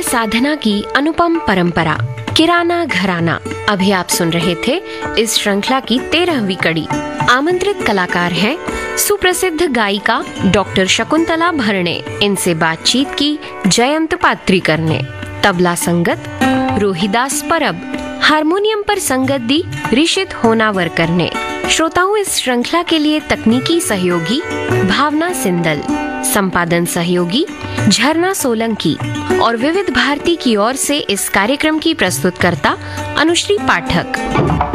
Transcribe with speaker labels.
Speaker 1: साधना की अनुपम परंपरा किराना घराना। अभी आप सुन रहे थे इस श्रृंखला की 13वीं कड़ी। आमंत्रित कलाकार हैं सुप्रसिद्ध गायिका डॉक्टर शकुंतला भरणे। इनसे बातचीत की जयंत पात्रीकर ने। तबला संगत रोहिदास परब, हारमोनियम पर संगत दी ऋषित होनावरकर ने। श्रोताओं, इस श्रृंखला के लिए तकनीकी सहयोगी भावना सिंदल, संपादन सहयोगी झरना सोलंकी और विविध भारती की ओर से इस कार्यक्रम की प्रस्तुतकर्ता अनुश्री पाठक।